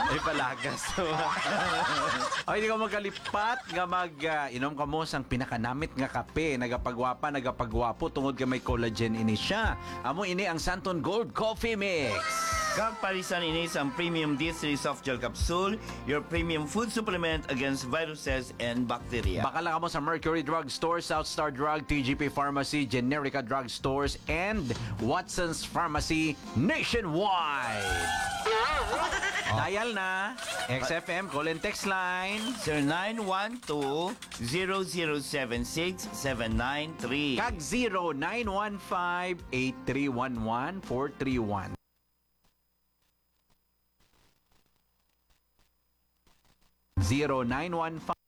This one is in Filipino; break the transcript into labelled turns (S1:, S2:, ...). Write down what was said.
S1: Ay palagas. Ay, di ka magkalipat nga inom ka mo sang pinakanamit nga kape. Nagapagwapo tungod ka may collagen ini siya. Amo ini ang Santon Gold Coffee Mix.
S2: Kag parisan ini ang Premium D3 Soft Gel Capsule, your premium food supplement against viruses and bacteria.
S1: Baka lang mo sa Mercury Drug Store, South Star Drug, TGP Pharmacy, Generica Drug Stores, and Watson's Pharmacy nationwide. Dial na. XFM call and text line
S2: 0912-0076-793.
S1: kag 0915-8311-431. 0915